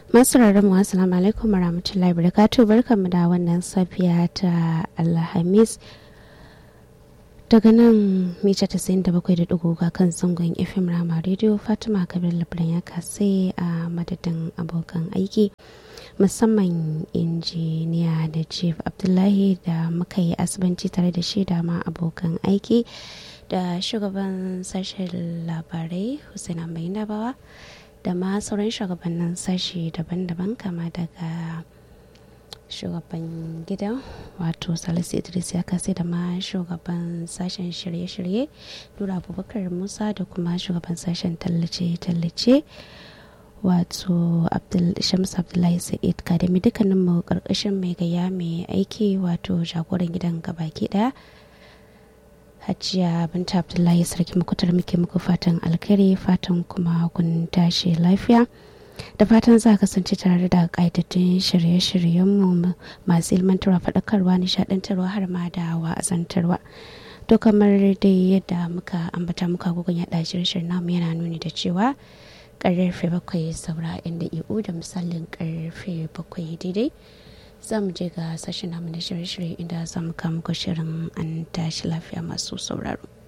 Masu mu assalamu alaikum warahmatullahi wabarakatuh, barkanmu da wannan safiya ta Alhamis daga nan mita 97.3 kan zangon FM Rama Radio. Fatima Kabir Labaran ya kase a madadin abokan aiki, musamman injiniya da Chief Abdullahi da muka yi asibanci tare da shi da ma abokan aiki da shugaban sashen labarai Husaina Mai Nabawa da ma sauran shugabannin sashi daban-daban, kama daga shugaban gidan wato Salisu Idris ya kase da ma shugaban sashen shirye-shirye Nura Abubakar Musa da kuma shugaban sashen tallace-tallace wato Shamsu Abdullahi Sa'id Kadami, dukkanin mu karkashin mai gaya mai aiki wato jagoran gidan gabaki daya Hajiya Binta Abdullahi Sarki Makutar. Muke muku fatan alkhairi, fatan kuma kun tashi lafiya, da fatan za ka kasance tare da ƙaitattun shirye-shiryenmu masu ilmantarwa, faɗakarwa, nishaɗantarwa har ma da wa'azantarwa. To kamar dai yadda muka ambata muka gugun yaɗa shirye-shiryen namu yana nuni da cewa ƙarfe 7 saura inda iyo da misalin ƙarfe 7 daidai za mu je ga sashen namu na shirye-shirye inda za mu kama shirin an tashi lafiya masu sauraro.